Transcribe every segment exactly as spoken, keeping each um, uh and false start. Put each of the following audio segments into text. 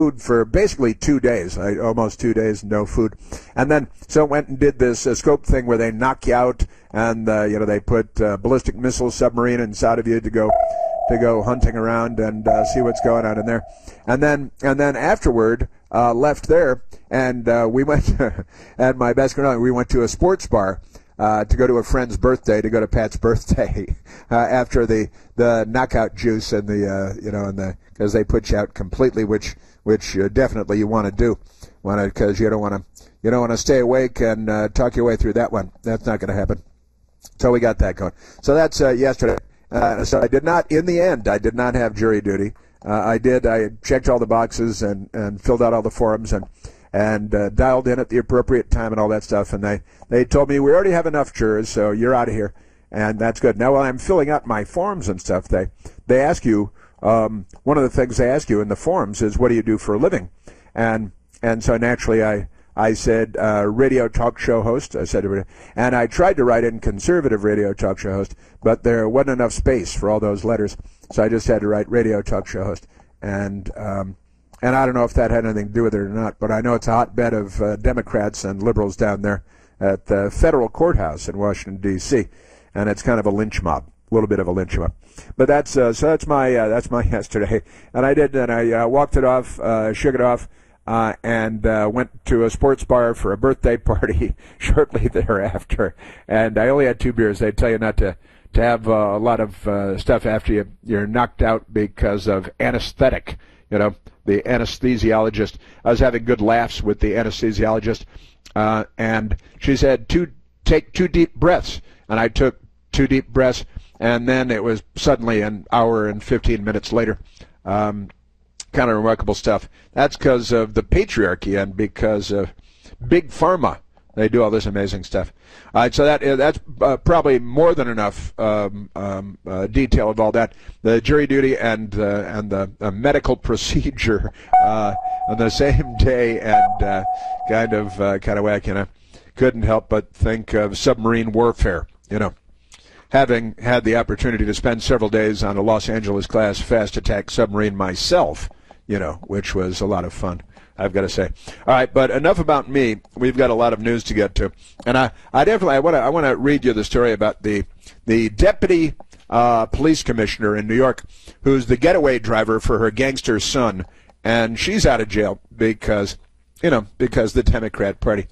food for basically two days, I, almost two days, no food. And then, so went and did this uh, scope thing where they knock you out and, uh, you know, they put uh, ballistic missile submarine inside of you to go to go hunting around and uh, see what's going on in there. And then, and then afterward, uh, left there and uh, we went, and my best friend, we went to a sports bar. Uh, to go to a friend's birthday, to go to Pat's birthday, uh, after the, the knockout juice and the, uh, you know, and the, because they put you out completely, which, which uh, definitely you want to do, want to, because you don't want to, you don't want to stay awake and uh, talk your way through that one. That's not going to happen. So we got that going. So that's uh, yesterday. Uh, so I did not, in the end, I did not have jury duty. Uh, I did, I checked all the boxes and, and filled out all the forms and, and uh, dialed in at the appropriate time and all that stuff. And they, they told me, we already have enough jurors, so you're out of here. And that's good. Now, while I'm filling out my forms and stuff, they, they ask you, um, one of the things they ask you in the forms is, what do you do for a living? And and so naturally I, I said uh, radio talk show host. I said, and I tried to write in conservative radio talk show host, but there wasn't enough space for all those letters. So I just had to write radio talk show host. And um, And I don't know if that had anything to do with it or not, but I know it's a hotbed of uh, Democrats and liberals down there at the federal courthouse in Washington, D C, and it's kind of a lynch mob, a little bit of a lynch mob. But that's uh, so that's my uh, that's my yesterday, and I did, and I uh, walked it off, uh, shook it off, uh, and uh, went to a sports bar for a birthday party shortly thereafter. And I only had two beers. They tell you not to to have uh, a lot of uh, stuff after you you're knocked out because of anesthetic. You know, the anesthesiologist. I was having good laughs with the anesthesiologist, uh, and she said, two, take two deep breaths. And I took two deep breaths, and then it was suddenly an hour and fifteen minutes later. Um, kind of remarkable stuff. That's because of the patriarchy and because of Big Pharma. They do all this amazing stuff. All right, so that that's uh, probably more than enough um, um, uh, detail of all that. The jury duty and uh, and the uh, medical procedure uh, on the same day, and uh, kind of uh, kind of way I kind of couldn't help but think of submarine warfare. You know, having had the opportunity to spend several days on a Los Angeles class fast attack submarine myself, you know, which was a lot of fun, I've got to say. All right, but enough about me. We've got a lot of news to get to, and I, I definitely I want to I want to read you the story about the the deputy uh, police commissioner in New York, who's the getaway driver for her gangster son, and she's out of jail because, you know, because the Democrat Party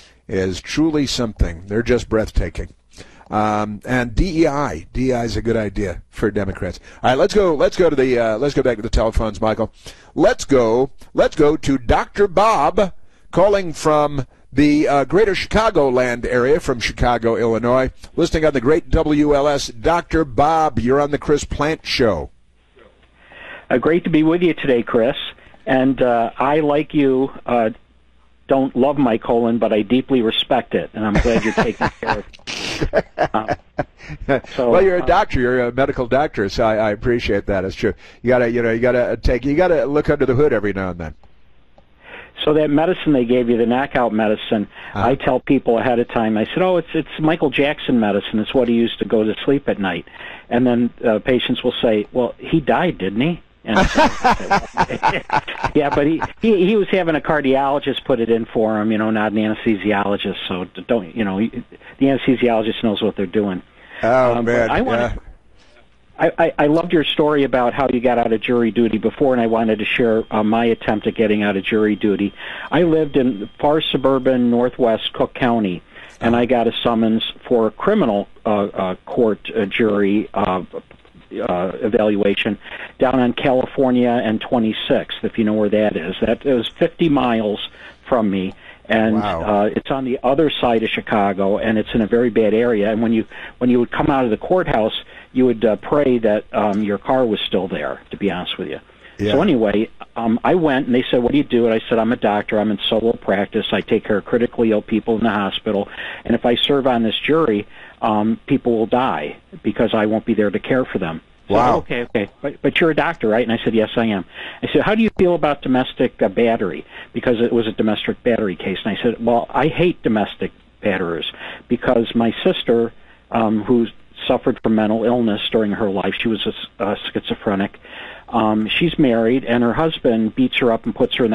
is truly something. They're just breathtaking. Um, and D E I, D E I is a good idea for Democrats. All right, let's go. Let's go to the. Uh, let's go back to the telephones, Michael. Let's go. Let's go to Doctor Bob, calling from the uh, Greater Chicagoland area, from Chicago, Illinois, listening on the great W L S. Doctor Bob, you're on the Chris Plante Show. Uh, great to be with you today, Chris. And uh, I, like you, uh, don't love my colon, but I deeply respect it, and I'm glad you're taking care of it. Um, so, well, you're a doctor. You're a medical doctor, so I, I appreciate that. It's true. You gotta, you know, you gotta take, you gotta look under the hood every now and then. So that medicine they gave you, the knockout medicine, uh-huh. I tell people ahead of time. I said, "Oh, it's it's Michael Jackson medicine. It's what he used to go to sleep at night." And then uh, patients will say, "Well, he died, didn't he?" And yeah, but he, he he was having a cardiologist put it in for him, you know, not an anesthesiologist. So don't, you know, the anesthesiologist knows what they're doing. Oh um, man, I wanted, yeah. I, I I loved your story about how you got out of jury duty before, and I wanted to share uh, my attempt at getting out of jury duty. I lived in far suburban Northwest Cook County, and I got a summons for a criminal uh, uh, court uh, jury uh, uh, evaluation down on California and twenty-sixth, if you know where that is. That it was fifty miles from me. And wow. uh, it's on the other side of Chicago, and it's in a very bad area. And when you when you would come out of the courthouse, you would uh, pray that um, your car was still there, to be honest with you. Yeah. So anyway, um, I went, and they said, "What do you do?" And I said, "I'm a doctor. I'm in solo practice. I take care of critically ill people in the hospital. And if I serve on this jury, um, people will die because I won't be there to care for them." So, wow. Okay, okay. But, but you're a doctor, right? And I said, "Yes, I am." I said, "How do you feel about domestic uh, battery?" Because it was a domestic battery case. And I said, "Well, I hate domestic batterers because my sister, um, who suffered from mental illness during her life, she was a, a schizophrenic, Um, she's married, and her husband beats her up and puts her in the